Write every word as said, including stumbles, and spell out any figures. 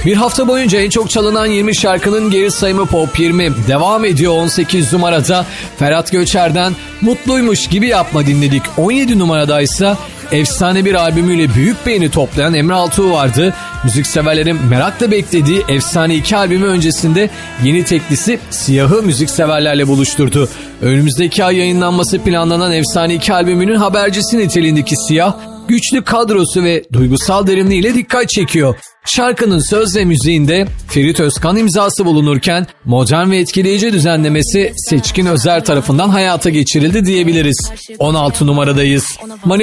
Bir hafta boyunca en çok çalınan yirmi şarkının geri sayımı Pop yirmi. Devam ediyor on sekiz numarada. Ferhat Göçer'den Mutluymuş Gibi Yapma dinledik. on yedi numaradaysa efsane bir albümüyle büyük beğeni toplayan Emre Altuğ vardı. Müzikseverlerin merakla beklediği efsane iki albümü öncesinde yeni teklisi Siyah'ı müzikseverlerle buluşturdu. Önümüzdeki ay yayınlanması planlanan efsane iki albümünün habercisi niteliğindeki Siyah, güçlü kadrosu ve duygusal derinliğiyle dikkat çekiyor. Şarkının söz ve müziğinde Ferit Özkan imzası bulunurken modern ve etkileyici düzenlemesi Seçkin Özer tarafından hayata geçirildi diyebiliriz. on altı numaradayız.